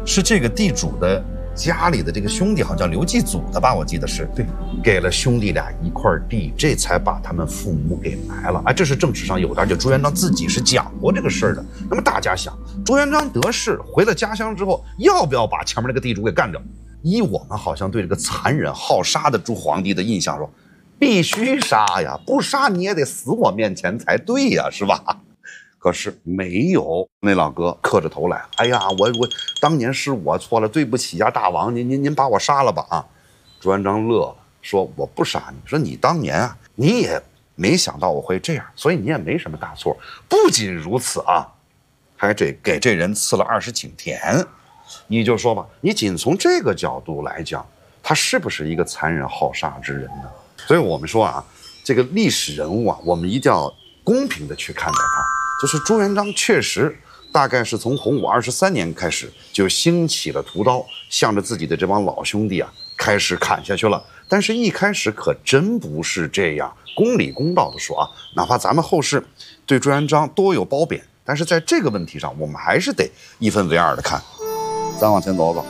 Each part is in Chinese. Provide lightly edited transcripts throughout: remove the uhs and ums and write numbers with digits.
是这个地主的家里的这个兄弟，好像刘继祖的吧，我记得是， 对， 给了兄弟俩一块地，这才把他们父母给埋了。这是正史上有的，而且朱元璋自己是讲过这个事儿的。那么大家想，朱元璋得势回了家乡之后，要不要把前面那个地主给干掉？依我们好像对这个残忍好杀的朱皇帝的印象说，必须杀呀，不杀你也得死我面前才对呀，是吧？可是没有，那老哥磕着头来，哎呀，我当年是我错了，对不起呀，大王，您把我杀了吧啊！朱元璋乐了，说我不杀你，说你当年啊，你也没想到我会这样，所以你也没什么大错。不仅如此啊，还给这人赐了20顷田。你就说吧，你仅从这个角度来讲，他是不是一个残忍好杀之人呢？所以我们说啊，这个历史人物啊，我们一定要公平的去看待他。就是朱元璋确实大概是从洪武23年开始就兴起了屠刀，向着自己的这帮老兄弟啊开始砍下去了。但是一开始可真不是这样。公理公道的说啊，哪怕咱们后世对朱元璋多有褒贬，但是在这个问题上，我们还是得一分为二的看。咱往前走走。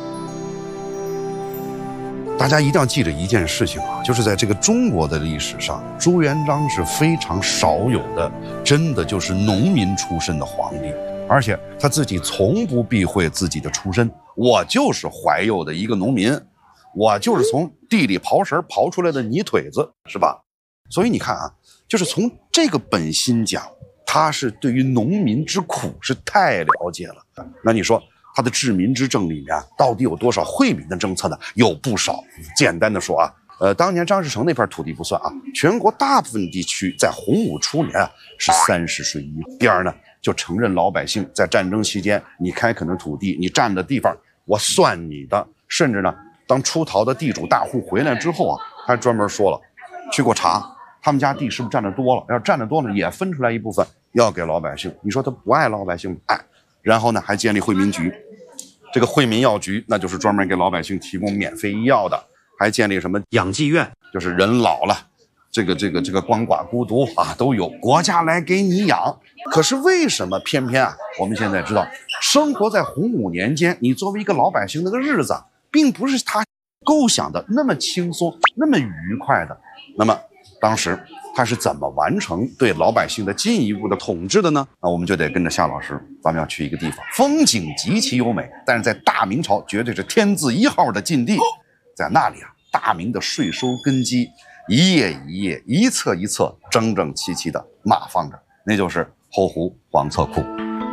大家一定要记着一件事情啊，就是在这个中国的历史上，朱元璋是非常少有的，真的就是农民出身的皇帝，而且他自己从不避讳自己的出身，我就是怀幼的一个农民，我就是从地里刨食刨出来的泥腿子，是吧？所以你看啊，就是从这个本心讲，他是对于农民之苦是太了解了。那你说他的治民之政里面到底有多少惠民的政策呢？有不少。简单的说啊，当年张士诚那片土地不算啊，全国大部分地区在洪武初年啊是30税1。第二呢，就承认老百姓在战争期间你开垦的土地，你占的地方，我算你的。甚至呢，当出逃的地主大户回来之后啊，还专门说了，去过查，他们家地是不是占得多了？要占得多了，也分出来一部分要给老百姓。你说他不爱老百姓？爱。然后呢，还建立惠民局，这个惠民药局那就是专门给老百姓提供免费医药的，还建立什么养济院，就是人老了，这个鳏寡孤独啊都有，国家来给你养。可是为什么偏偏啊，我们现在知道，生活在洪武年间，你作为一个老百姓，那个日子并不是他构想的那么轻松，那么愉快的。那么当时他是怎么完成对老百姓的进一步的统治的呢？那我们就得跟着夏老师，咱们要去一个地方，风景极其优美，但是在大明朝绝对是天字1号的禁地。在那里啊，大明的税收根基一页一页，一册一册，整整齐齐的码放着，那就是后湖黄册库。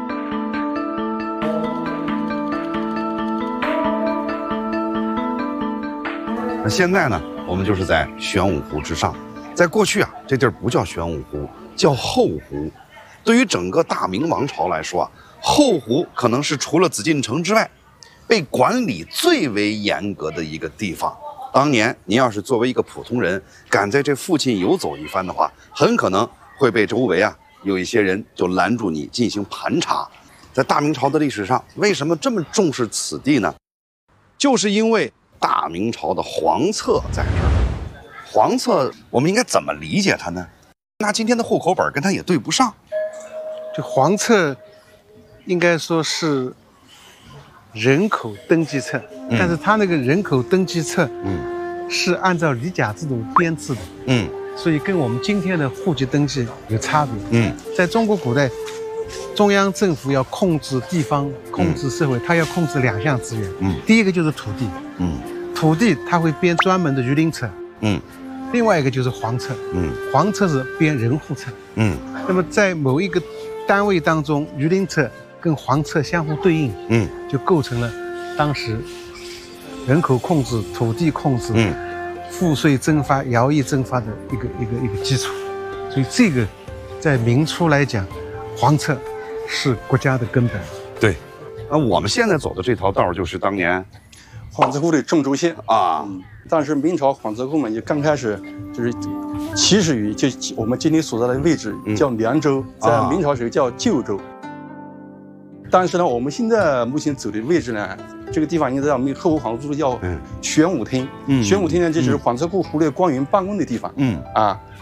那现在呢，我们就是在玄武湖之上。在过去啊，这地儿不叫玄武湖，叫后湖。对于整个大明王朝来说啊，后湖可能是除了紫禁城之外，被管理最为严格的一个地方。当年您要是作为一个普通人，敢在这附近游走一番的话，很可能会被周围啊有一些人就拦住你进行盘查。在大明朝的历史上，为什么这么重视此地呢？就是因为大明朝的黄册在这儿。黄册我们应该怎么理解它呢？那今天的户口本跟它也对不上。 这黄册应该说是人口登记册，但是它那个人口登记册，是按照里甲制度编制的，所以跟我们今天的户籍登记有差别。在中国古代，中央政府要控制地方、控制社会，它要控制2项资源。第一个就是土地，土地它会编专门的榆林册，另外一个就是黄册，黄册是编人户册，那么在某一个单位当中，榆林册跟黄册相互对应，就构成了当时人口控制、土地控制、赋税征发、徭役征发的一个基础。所以这个在明初来讲，黄册是国家的根本。 对，我们现在走的这条道就是当年黄册库的正轴线啊。 当时明朝黄册库嘛，就刚开始就是起始于就我们今天所在的位置叫凉州，在明朝时候叫旧州。但是呢，我们现在目前走的位置呢，这个地方你知道，后湖黄册库叫玄武厅。玄武厅呢，就是黄册库湖的官员办公的地方。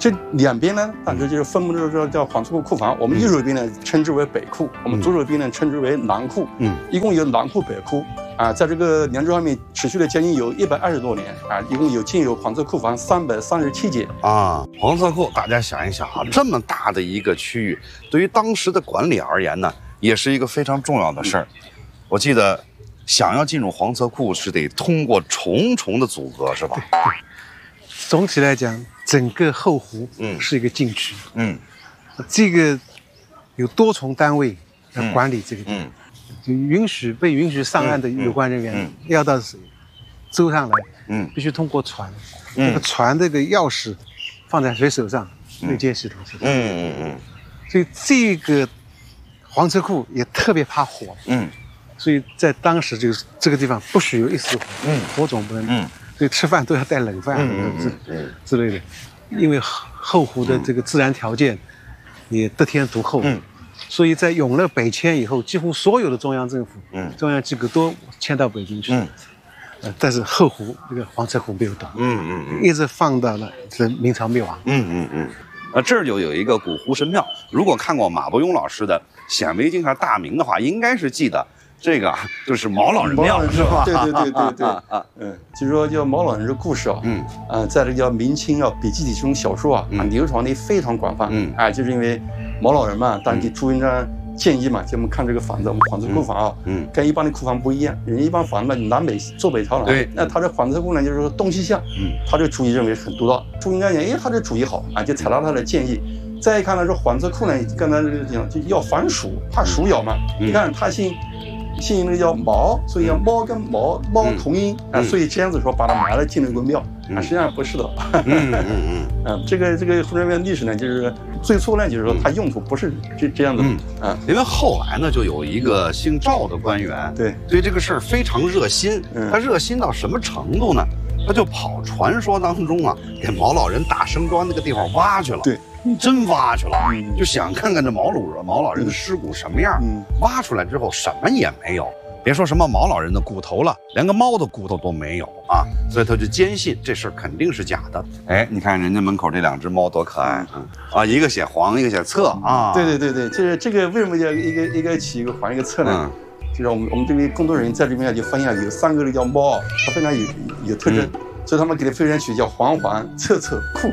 这两边呢，当时就是分布的这叫黄车库库房，我们右手边呢称之为北库，我们左手边呢称之为南库。一共有南库、北库啊，在这个凉州上面持续了将近有120多年啊，一共建有黄车库房337间啊。黄车库，大家想一想啊，这么大的一个区域，对于当时的管理而言呢，也是一个非常重要的事儿。我记得，想要进入黄车库是得通过重重的阻隔，是吧？ 总体来讲，整个后湖是一个禁区。这个有多重单位来管理这个地方，就被允许上岸的有关人员要到舟上来，必须通过船，这个船这个钥匙放在谁手上，对接系统是。所以这个黄车库也特别怕火。所以在当时就是这个地方不许有一丝火，火种不能。所以吃饭都要带冷饭之类的，因为后湖的这个自然条件也得天独厚，所以在永乐北迁以后，几乎所有的中央政府、中央机构都迁到北京去，但是后湖这个黄车库没有动，一直放到了这明朝灭亡。 这儿就有一个古湖神庙，如果看过马伯庸老师的《显微镜下大明》的话，应该是记得。这个就是毛老人庙，是吧？ 对。就是说叫毛老人的故事啊，在这叫明清笔记体这种小说流传的非常广泛。就是因为毛老人嘛，当时给朱元璋建议嘛，就我们看这个房子，我们黄车库房跟一般的库房不一样，人家一般房子嘛，南北坐北朝南，对，那他这黄车库呢，就是说东西向，他这主意认为很独到。朱元璋讲，他这主意好就采纳他的建议。再一看呢，说黄车库呢，刚才这个讲就要防鼠，怕鼠咬嘛。你看他姓那个叫毛，所以猫跟毛同音所以这样子说把它埋了进了个庙实际上不是的。这个湖南庙历史呢，就是最初呢，就是说它用途不是这样的因为后来呢，就有一个姓赵的官员，对这个事儿非常热心，他热心到什么程度呢？他就跑传说当中给毛老人打生砖那个地方挖去了。对。真挖去了，就想看看这毛老人的尸骨什么样。挖出来之后什么也没有，别说什么毛老人的骨头了，连个猫的骨头都没有所以他就坚信这事儿肯定是假的。你看人家门口这2只猫多可爱一个写黄，一个写策对，就是这个为什么叫一个起一个黄一个策呢？就是我们这边工作人员在这边就发现有3个叫猫，它非常有特征，所以他们给它非常取叫黄策库。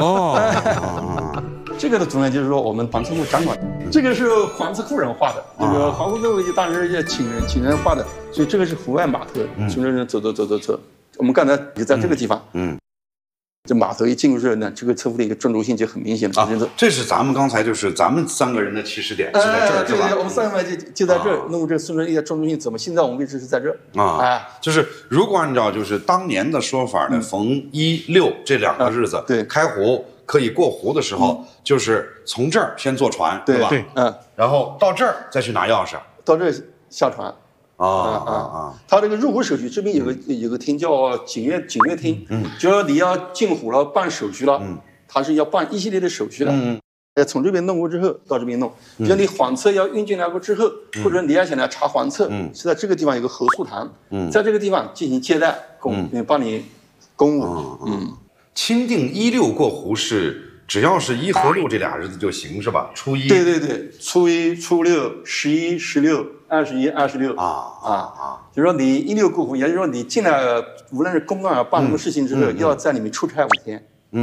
这个的主要就是说我们黄车库掌管，这个是黄车库人画的，这个黄车库当时也请人画的，所以这个是湖外码头，从这走。我们刚才也在这个地方，这码头一进入这呢，这个车库的一个专注性就很明显了。 这是咱们刚才就是咱们3个人的起始点是在这儿， 对吧？我们3个人就在这儿。那么这个孙中山专注性怎么？现在我们位置是在这儿就是如果按照就是当年的说法呢，逢1、6这2个日子，开湖可以过湖的时候，就是从这儿先坐船，对吧？然后到这儿再去拿钥匙， 到这儿下船。他这个入湖手续这边有个厅叫景岳厅，就说你要进湖了办手续了，他是要办一系列的手续的。从这边弄过之后到这边弄，比如你黄册要运进来过之后，或者你要想来查黄册，是在这个地方有个合宿堂，在这个地方进行接待帮你公务。 钦定1、6过湖是只要是1和6这俩日子就行是吧？初一。 对，初1、初6、11、16、21、26就是说你1、6过湖，也就是说你进来，无论是公干办什么事情之后，要在里面出差5天。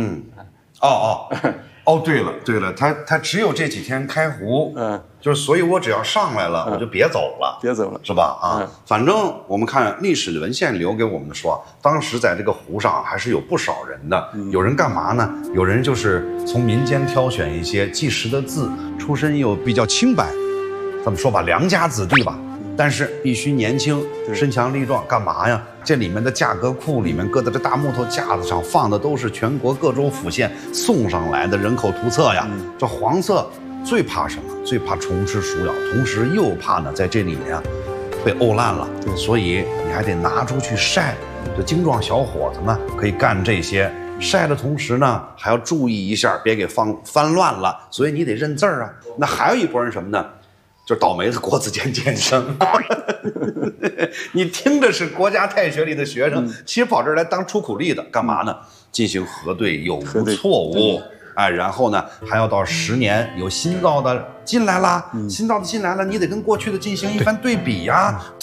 对了，他只有这几天开湖，就是所以我只要上来了，我就别走了，是吧？反正我们看历史文献留给我们说，当时在这个湖上还是有不少人的。有人干嘛呢？有人就是从民间挑选一些记实的字，出身又比较清白，怎么说吧，良家子弟吧。但是必须年轻，身强力壮，干嘛呀？这里面的价格库里面搁在这大木头架子上放的都是全国各州府县送上来的人口图册呀。这黄色最怕什么？最怕虫吃鼠咬，同时又怕呢在这里面被沤烂了。所以你还得拿出去晒。这精壮小伙子们可以干这些，晒的同时呢还要注意一下，别给翻乱了。所以你得认字儿啊。那还有一拨人什么呢？就是倒霉的国子监监生，你听着是国家太学里的学生，其实跑这儿来当出苦力的，干嘛呢？进行核对有无错误， 哎，然后呢还要到10年有新造的进来啦，新造的进来了，你得跟过去的进行一番对比呀。